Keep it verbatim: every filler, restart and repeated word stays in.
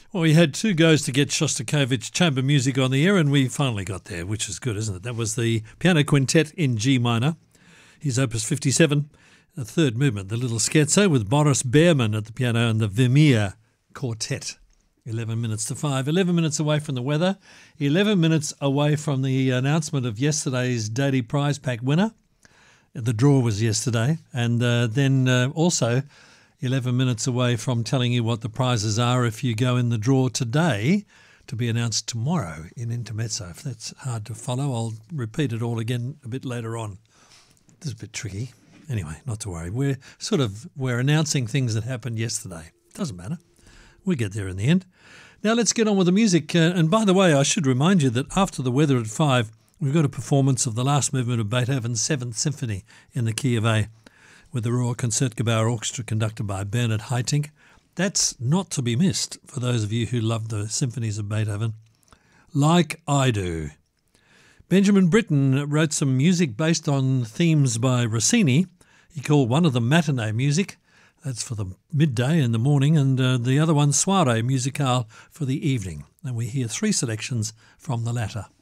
Well, we had two goes to get Shostakovich chamber music on the air, and we finally got there, which is good, isn't it? That was the piano quintet in G minor, his opus fifty-seven, the third movement, the little scherzo with Boris Behrman at the piano and the Vermeer Quartet. eleven minutes to five, eleven minutes away from the weather, eleven minutes away from the announcement of yesterday's Daily Prize Pack winner. The draw was yesterday, and uh, then uh, also eleven minutes away from telling you what the prizes are if you go in the draw today, to be announced tomorrow in Intermezzo. If that's hard to follow, I'll repeat it all again a bit later on. This is a bit tricky. Anyway, not to worry. We're sort of, we're announcing things that happened yesterday. Doesn't matter. We get there in the end. Now let's get on with the music. Uh, and by the way, I should remind you that after the weather at five, we've got a performance of the last movement of Beethoven's Seventh Symphony in the key of A, with the Royal Concertgebouw Orchestra conducted by Bernard Haitink. That's not to be missed for those of you who love the symphonies of Beethoven, like I do. Benjamin Britten wrote some music based on themes by Rossini. He called one of them matinee music, that's for the midday in the morning, and uh, the other one soirée musicale for the evening. And we hear three selections from the latter.